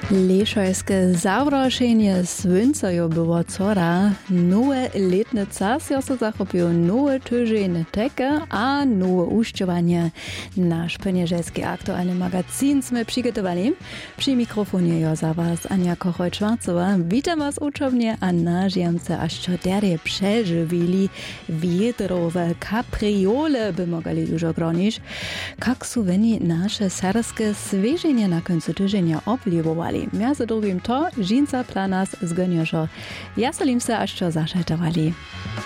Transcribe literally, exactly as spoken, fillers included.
Lešojske zawrošenje svincojo było cora, nowe letne casjo se zachopił nowe tyżene teke a nowe ušćovanje. Naš penieżelski aktualny magazin sme przygotowali. Przy mikrofonie jo za was Ania Kochoj-Schwarzowa. Witam was uczownie, a na žiemce aż čoderje przeżywili wiedrowe kapriole by mogli już ogronić. Jak su veni nasze serskie sveženje na końcu tyżenia obliwowali. Między drugim to, żinca planas zgoniożo. Ja solim se aż čo zašetowali.